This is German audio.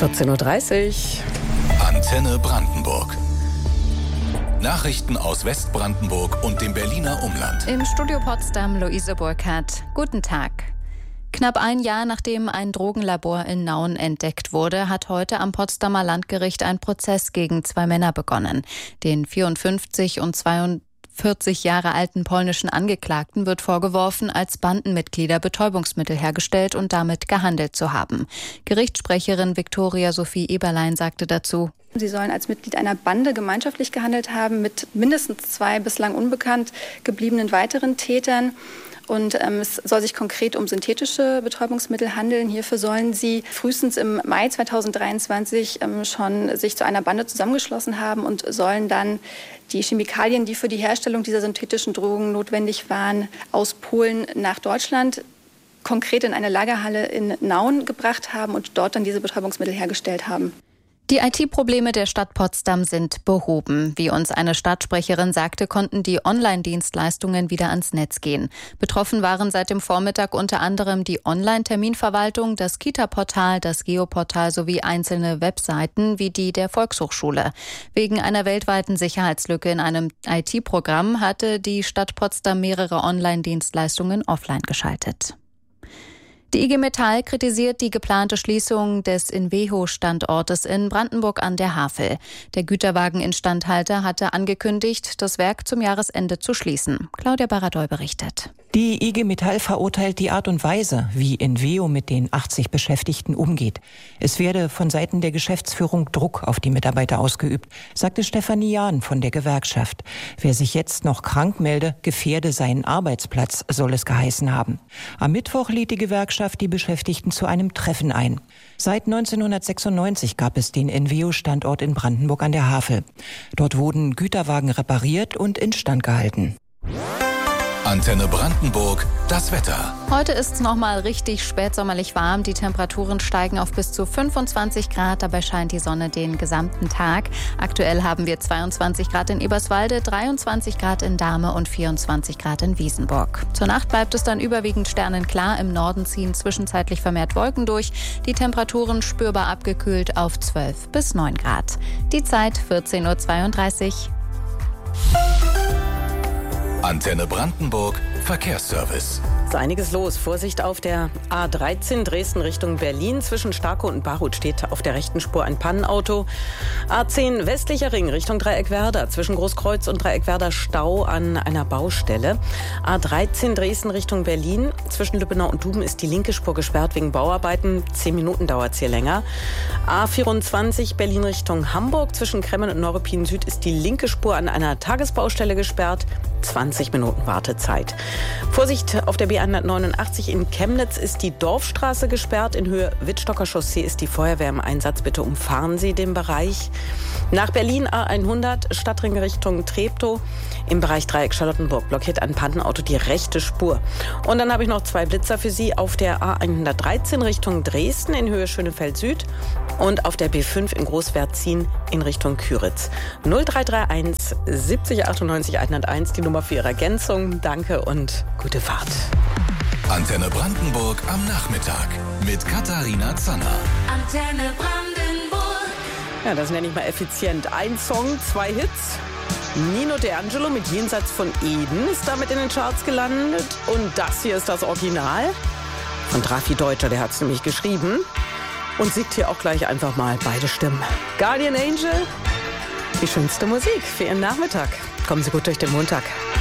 14.30 Uhr. Antenne Brandenburg. Nachrichten aus Westbrandenburg und dem Berliner Umland. Im Studio Potsdam Luise Burkhardt. Guten Tag. Knapp ein Jahr nachdem ein Drogenlabor in Nauen entdeckt wurde, hat heute am Potsdamer Landgericht ein Prozess gegen zwei Männer begonnen. Den 54 und 42 Jahre alten polnischen Angeklagten wird vorgeworfen, als Bandenmitglieder Betäubungsmittel hergestellt und damit gehandelt zu haben. Gerichtssprecherin Viktoria Sophie Eberlein sagte dazu: Sie sollen als Mitglied einer Bande gemeinschaftlich gehandelt haben mit mindestens 2 bislang unbekannt gebliebenen weiteren Tätern. Und es soll sich konkret um synthetische Betäubungsmittel handeln. Hierfür sollen sie frühestens im Mai 2023 schon sich zu einer Bande zusammengeschlossen haben und sollen dann die Chemikalien, die für die Herstellung dieser synthetischen Drogen notwendig waren, aus Polen nach Deutschland konkret in eine Lagerhalle in Nauen gebracht haben und dort dann diese Betäubungsmittel hergestellt haben. Die IT-Probleme der Stadt Potsdam sind behoben. Wie uns eine Stadtsprecherin sagte, konnten die Online-Dienstleistungen wieder ans Netz gehen. Betroffen waren seit dem Vormittag unter anderem die Online-Terminverwaltung, das Kita-Portal, das Geoportal sowie einzelne Webseiten wie die der Volkshochschule. Wegen einer weltweiten Sicherheitslücke in einem IT-Programm hatte die Stadt Potsdam mehrere Online-Dienstleistungen offline geschaltet. Die IG Metall kritisiert die geplante Schließung des Inveho-Standortes in Brandenburg an der Havel. Der Güterwageninstandhalter hatte angekündigt, das Werk zum Jahresende zu schließen. Claudia Baradoy berichtet. Die IG Metall verurteilt die Art und Weise, wie Inveho mit den 80 Beschäftigten umgeht. Es werde von Seiten der Geschäftsführung Druck auf die Mitarbeiter ausgeübt, sagte Stefanie Jahn von der Gewerkschaft. Wer sich jetzt noch krank melde, gefährde seinen Arbeitsplatz, soll es geheißen haben. Am Mittwoch lädt die Gewerkschaft die Beschäftigten zu einem Treffen ein. Seit 1996 gab es den Inveho-Standort in Brandenburg an der Havel. Dort wurden Güterwagen repariert und instand gehalten. Antenne Brandenburg, das Wetter. Heute ist es nochmal richtig spätsommerlich warm. Die Temperaturen steigen auf bis zu 25 Grad. Dabei scheint die Sonne den gesamten Tag. Aktuell haben wir 22 Grad in Eberswalde, 23 Grad in Dahme und 24 Grad in Wiesenburg. Zur Nacht bleibt es dann überwiegend sternenklar. Im Norden ziehen zwischenzeitlich vermehrt Wolken durch. Die Temperaturen spürbar abgekühlt auf 12 bis 9 Grad. Die Zeit 14.32 Uhr. Antenne Brandenburg, Verkehrsservice. Ist einiges los. Vorsicht auf der A13 Dresden Richtung Berlin. Zwischen Starkow und Barut steht auf der rechten Spur ein Pannenauto. A10 westlicher Ring Richtung Dreieckwerder. Zwischen Großkreuz und Dreieckwerder Stau an einer Baustelle. A13 Dresden Richtung Berlin. Zwischen Lübbenau und Duben ist die linke Spur gesperrt wegen Bauarbeiten. 10 Minuten dauert es hier länger. A24 Berlin Richtung Hamburg. Zwischen Kremmen und Neuruppin Süd ist die linke Spur an einer Tagesbaustelle gesperrt. 20 Minuten Wartezeit. Vorsicht auf der B189 in Chemnitz ist die Dorfstraße gesperrt. In Höhe Wittstocker Chaussee ist die Feuerwehr im Einsatz. Bitte umfahren Sie den Bereich. Nach Berlin A100 Stadtring Richtung Treptow. Im Bereich Dreieck Charlottenburg blockiert ein Pannenauto die rechte Spur. Und dann habe ich noch 2 Blitzer für Sie auf der A113 Richtung Dresden in Höhe Schönefeld Süd und auf der B5 in Großwertzin in Richtung Küritz. 0331 70 98 101 die Nummer für Ihre Ergänzung. Danke und gute Fahrt. Antenne Brandenburg am Nachmittag mit Katharina Zanner. Antenne Brandenburg. Ja, das nenne ich mal effizient. Ein Song, 2 Hits. Nino D'Angelo mit Jenseits von Eden ist damit in den Charts gelandet. Und das hier ist das Original von Drafi Deutscher, der hat es nämlich geschrieben. Und singt hier auch gleich einfach mal beide Stimmen. Guardian Angel, die schönste Musik für Ihren Nachmittag. Kommen Sie gut durch den Montag.